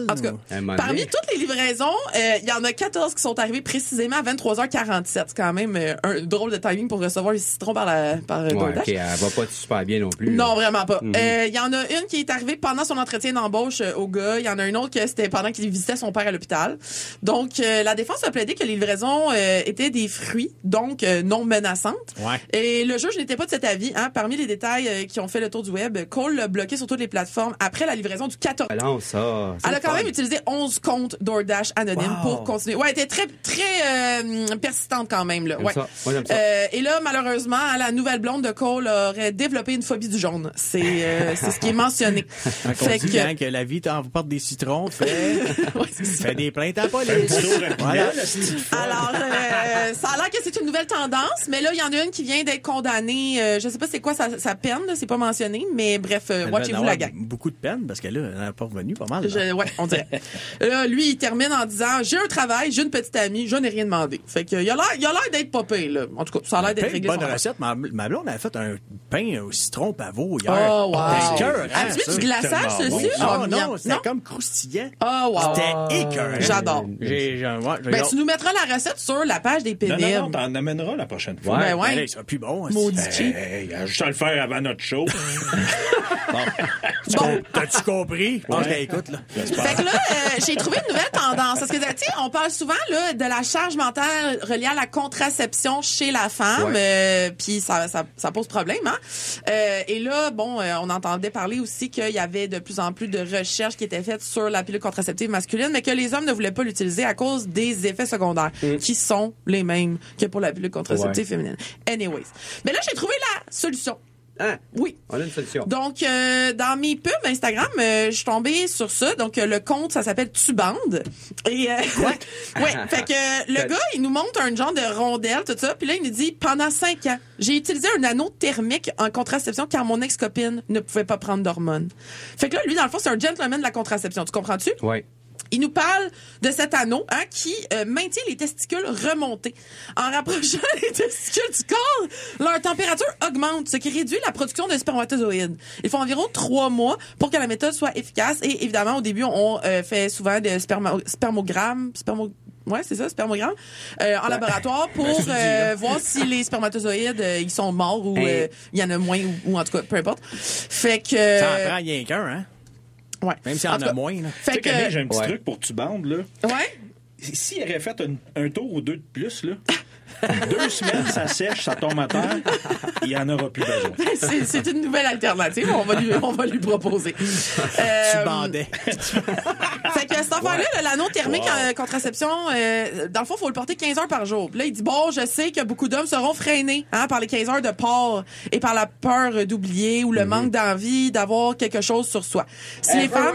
Noël? En tout cas, parmi toutes les livraisons, il y en a 14 qui sont arrivées précisément à 23h47. C'est quand même un drôle de timing pour recevoir les citrons par DoorDash. OK, elle va pas super bien non plus. Non, vraiment pas. Il y en a une qui est arrivée pendant son entretien d'embauche au gars. Il y en a une autre que c'était pendant qu'il visitait son père à l'hôpital. Donc, la défense a plaidé que les livraisons étaient des fruits, donc non menaçantes. Ouais. Et le juge n'était pas de cet avis. Parmi les détails qui ont fait le tour du web, Cole l'a bloqué sur toutes les plateformes après la livraison du 14. Elle a quand même utilisé 11 comptes DoorDash anonymes pour continuer. Ouais, elle était très, très persistante quand même. Là. Ouais. J'aime ça. Et là, malheureusement, la nouvelle blonde de Cole aurait développé une phobie du jaune. C'est ce qui est mentionné. Fait que la vie t'emporte des citrons, fait des plaintes à la police. Voilà. Alors, ça a l'air que c'est une nouvelle tendance, mais là, il y en a une qui vient d'être condamnée. Je sais pas c'est quoi sa peine, là, c'est pas mentionné, mais bref, watchez-vous la gang. Beaucoup de peine, parce que là, elle n'a pas revenu pas mal. Ouais, on dirait. Là, lui, il termine en disant, j'ai un travail, j'ai une petite amie, je n'ai rien demandé. Fait que, il a l'air d'être popé, là. En tout cas, ça a l'air d'être réglé. Bonne recette. Ma blonde a fait un pain au citron pavot hier. Oh, wow. As-tu vu du glaçage dessus? Non, c'était comme croustillant. Oh, wow. C'était écœurant. J'adore. Ben, tu nous mettras la recette sur la page des pénibles. Non, t'en amèneras la prochaine fois. Ben ouais. Allez, ça sera plus bon. Maudit. Juste à le faire avant notre show. Bon. T'as-tu compris? Je pense qu'elle écoute, là. Fait que là, j'ai trouvé une nouvelle tendance. Parce que, tu sais, on parle souvent, là, de la charge mentale reliée à la contraception chez la femme. Puis ça pose problème, hein. Et là, bon, on entendait parler aussi qu'il y avait de plus en plus de recherches qui étaient faites sur la pilule contraceptive masculine, mais que les hommes ne voulaient pas l'utiliser à cause des effets secondaires, qui sont les mêmes que pour la pilule contraceptive féminine. Anyways. Mais là, j'ai trouvé la solution. Oui. On a une solution. Donc, dans mes pubs Instagram, je suis tombée sur ça. Donc, le compte, ça s'appelle Tubande. Et, ouais. Fait que le gars, il nous montre un genre de rondelle, tout ça. Puis là, il nous dit, pendant 5 ans, j'ai utilisé un anneau thermique en contraception car mon ex-copine ne pouvait pas prendre d'hormones. Fait que là, lui, dans le fond, c'est un gentleman de la contraception. Tu comprends-tu? Oui. Il nous parle de cet anneau qui maintient les testicules remontés. En rapprochant les testicules du corps, leur température augmente, ce qui réduit la production de spermatozoïdes. Il faut environ 3 mois pour que la méthode soit efficace. Et évidemment, au début, on fait souvent des spermogrammes. Ouais, c'est ça, spermogramme, en laboratoire pour voir si les spermatozoïdes ils sont morts ou il y en a moins ou en tout cas, peu importe. Fait que ça en prend rien qu'un, hein? Ouais. Même s'il y en a moins, là. Tu sais, Camille, j'ai un petit truc pour que tu bandes, là. Ouais. S'il aurait fait un tour ou 2 de plus, là, 2 semaines, ça sèche, ça tombe à terre, il n'y en aura plus besoin. C'est une nouvelle alternative. On va lui proposer. Tu bandais. Fait que cette affaire-là, l'anneau thermique en contraception, dans le fond, il faut le porter 15 heures par jour. Puis là, il dit, bon, je sais que beaucoup d'hommes seront freinés par les 15 heures de port et par la peur d'oublier ou le manque d'envie d'avoir quelque chose sur soi. Si les femmes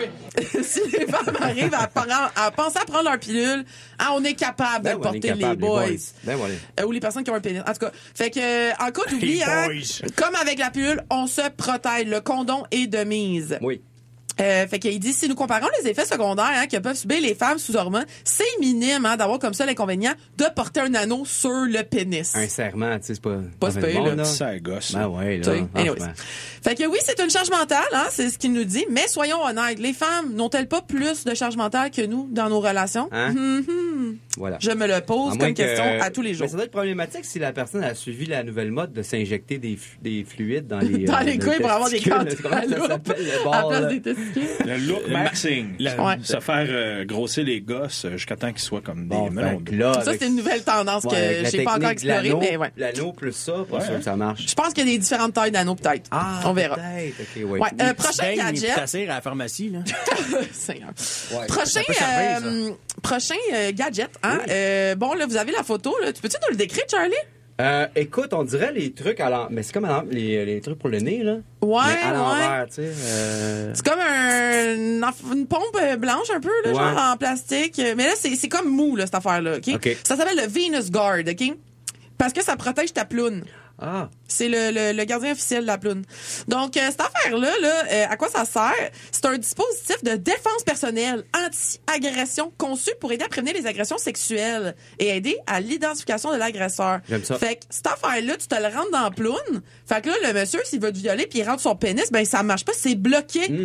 arrivent à penser à prendre leur pilule, on est capable de porter les boys. Ou les personnes qui ont un pénis. En tout cas, fait que en cas d'oubli, comme avec la pilule, on se protège. Le condom est de mise. Oui. Fait qu'il dit, si nous comparons les effets secondaires que peuvent subir les femmes sous hormones, c'est minime d'avoir comme ça l'inconvénient de porter un anneau sur le pénis. Un serment, tu sais, c'est pas super, là. Ça gosse. Ben ouais, là. Fait que oui, c'est une charge mentale, c'est ce qu'il nous dit, mais soyons honnêtes, les femmes n'ont-elles pas plus de charge mentale que nous dans nos relations? Voilà. Je me le pose comme question à tous les jours. Mais ça doit être problématique si la personne a suivi la nouvelle mode de s'injecter des fluides dans les dans les couilles pour avoir des cannes. Comment ça s'appelle le bord? À la place des testicules. Le look maxing. Se faire grossir les gosses jusqu'à temps qu'ils soient comme des melons. Ça, c'est une nouvelle tendance que j'ai pas encore explorée, mais ouais. L'anneau plus ça, pas sûr que ça marche. Je pense qu'il y a des différentes tailles d'anneaux, peut-être. On verra. Peut-être, OK, oui. Ouais, prochain gadget. À la pharmacie, là. Prochain gadget, bon, là, vous avez la photo, là. Tu peux-tu nous le décrire, Charlie? Écoute, on dirait les trucs mais c'est comme les trucs pour le nez, là. Ouais, mais à l'envers, tu sais. C'est comme une pompe blanche un peu, là, genre en plastique. Mais là, c'est comme mou, là, cette affaire-là, OK? Ça s'appelle le Venus Guard, OK? Parce que ça protège ta ploune. C'est le gardien officiel de la ploune. Donc, cette affaire-là, à quoi ça sert? C'est un dispositif de défense personnelle anti-agression conçu pour aider à prévenir les agressions sexuelles et aider à l'identification de l'agresseur. J'aime ça. Fait que cette affaire-là, tu te le rentres dans la ploune. Fait que là, le monsieur, s'il veut te violer puis il rentre son pénis, ben ça marche pas, c'est bloqué.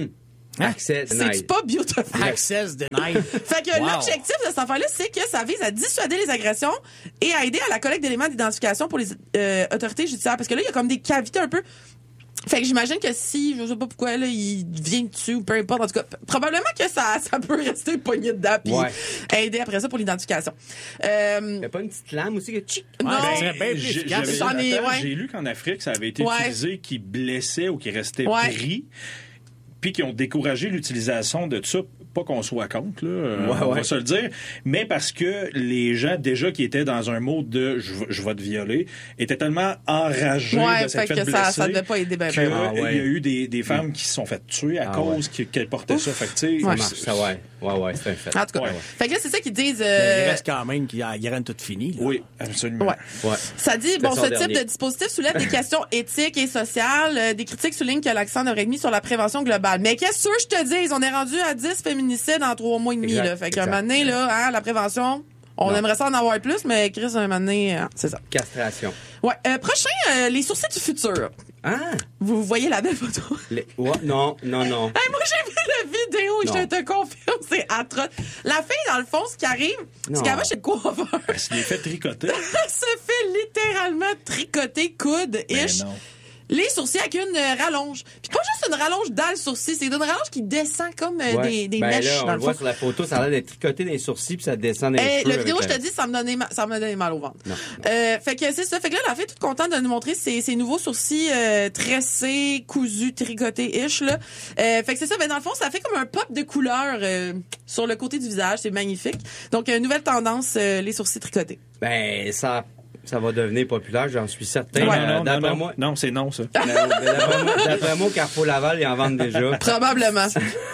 Access denied. C'est pas beautiful. Access denied. Fait que Wow. l'objectif de cette affaire-là, c'est que ça vise à dissuader les agressions et à aider à la collecte d'éléments d'identification pour les autorités judiciaires. Parce que là, il y a comme des cavités un peu. Fait que j'imagine que si, je sais pas pourquoi, là, il vient dessus ou peu importe, en tout cas, probablement que ça peut rester pogné dedans puis aider après ça pour l'identification. Il n'y a pas une petite lame aussi que tchic? Non. ça serait bien plus efficace. J'ai lu qu'en Afrique, ça avait été utilisé qui blessait ou qui restait pris, puis qui ont découragé l'utilisation de ça. Pas qu'on soit contre, là, on va se le dire, mais parce que les gens déjà qui étaient dans un mode de je vais te violer étaient tellement enragés de cette fait blesser ça devait pas aider bien. Il y a eu des femmes qui se sont fait tuer à cause qu'elles portaient ça. Fait que, tu sais, ça marche, ça, ouais, c'est un fait. En tout cas, fait que là, c'est ça qu'ils disent. Il reste quand même qu'il y a la graine toute finie. Là. Oui, absolument. Ouais. Ça dit, bon, ce type de dispositif soulève des questions éthiques et sociales. Des critiques soulignent que l'accent devrait être mis sur la prévention globale. Mais qu'est-ce que je te dis? On est rendu à 10 féminicides en 3 mois et demi. Là. Fait qu'un moment donné, là, la prévention, on aimerait ça en avoir plus, mais Chris, un moment donné, c'est ça. Castration. Ouais. Prochain, les sourcils du futur. Ah! Vous voyez la belle photo? Non. Hey, moi, j'ai vu la vidéo et je te confirme, c'est atroce. La fille, dans le fond, ce qui arrive, c'est qu'elle va chez le coiffeur. Elle se les fait tricoter. Elle se fait littéralement tricoter coude-ish. Les sourcils avec une rallonge. Puis pas juste une rallonge dans le sourcil, c'est une rallonge qui descend comme des mèches là, on dans le le voit fond. sur la photo, ça a l'air d'être tricoté dans les sourcils puis ça descend dans les cheveux. La vidéo, je te dis, ça me donnait mal au ventre. Fait que c'est ça. Fait que là, la fille est toute contente de nous montrer ses nouveaux sourcils tressés, cousus, tricotés-ish, là. Fait que c'est ça. Ben, dans le fond, ça fait comme un pop de couleur sur le côté du visage. C'est magnifique. Donc, nouvelle tendance, les sourcils tricotés. Ben, ça va devenir populaire, j'en suis certain. Non, c'est non, ça. D'après moi, Carrefour Laval, ils en vendent déjà. Probablement.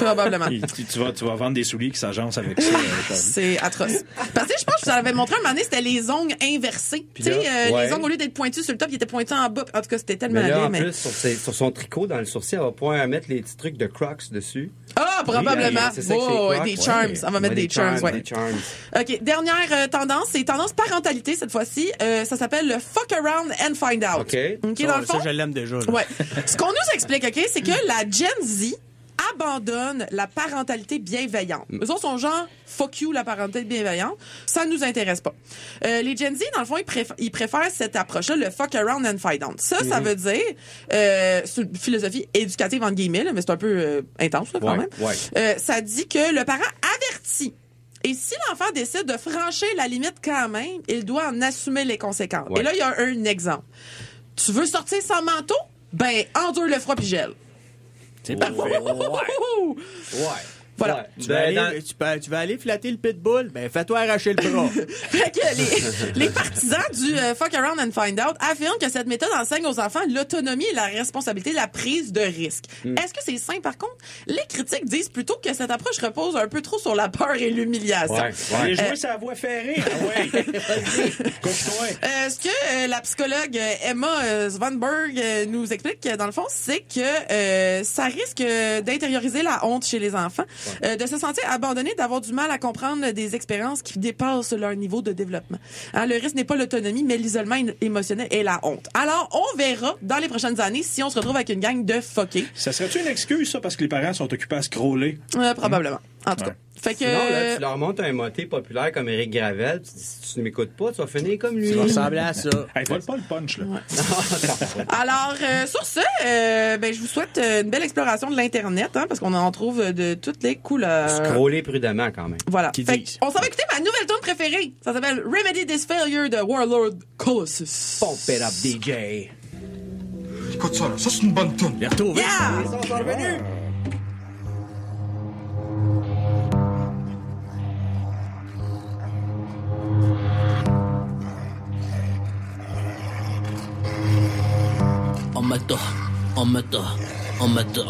Tu vas vendre des souliers qui s'agencent avec ça. C'est atroce. Parce que je pense que je vous en avais montré un moment donné, c'était les ongles inversés. Tu sais, les ongles, au lieu d'être pointus sur le top, ils étaient pointus en bas. En tout cas, c'était tellement laid. En plus, sur son tricot, dans le sourcil, elle va pouvoir mettre les petits trucs de Crocs dessus. Ah, probablement. C'est ça que c'est des charms. On va mettre des charms, Des charms. OK, dernière tendance, c'est tendance parentalité cette fois-ci. Ça s'appelle le fuck around and find out. OK. Dans le fond, ça, je l'aime déjà. Là. Ouais. Ce qu'on nous explique, OK, c'est que la Gen Z abandonne la parentalité bienveillante. Eux autres sont genre fuck you la parentalité bienveillante, ça nous intéresse pas. Les Gen Z dans le fond ils préfèrent cette approche-là, le fuck around and find out. Ça veut dire c'est une philosophie éducative entre guillemets, là, mais c'est un peu intense là, quand même. Ça dit que le parent avertit. Et si l'enfant décide de franchir la limite quand même, il doit en assumer les conséquences. Et là, il y a un exemple. Tu veux sortir sans manteau? Ben, endure le froid puis gèle. C'est parfait. Voilà. Tu vas aller flatter le pitbull? Ben, fais-toi arracher le bras. Fait que les partisans du fuck around and find out affirment que cette méthode enseigne aux enfants l'autonomie et la responsabilité de la prise de risque. Est-ce que c'est sain, par contre? Les critiques disent plutôt que cette approche repose un peu trop sur la peur et l'humiliation. Allez jouer sa voix ferrée. Ce que la psychologue Emma Svanberg nous explique, dans le fond, c'est que ça risque d'intérioriser la honte chez les enfants. De se sentir abandonné, d'avoir du mal à comprendre des expériences qui dépassent leur niveau de développement. Le risque n'est pas l'autonomie, mais l'isolement émotionnel et la honte. Alors, on verra dans les prochaines années si on se retrouve avec une gang de fuckés. Ça serait-tu une excuse, ça, parce que les parents sont occupés à scroller? Probablement. En tout cas. Fait que, sinon, là, tu leur montres un moté populaire comme Éric Gravel, tu dis, si tu ne m'écoutes pas, tu vas finir comme lui. Tu vas ressembler à ça. Vole pas le punch, là. Alors, sur ce, je vous souhaite une belle exploration de l'Internet, parce qu'on en trouve de toutes les couleurs. Scroller prudemment, quand même. Voilà. On s'en va écouter ma nouvelle tune préférée. Ça s'appelle Remedy This Failure de Warlord Colossus. Pump it up, DJ. Écoute ça, là, ça c'est une bonne tune. Les retrouver. Yeah! Ils sont revenus. On met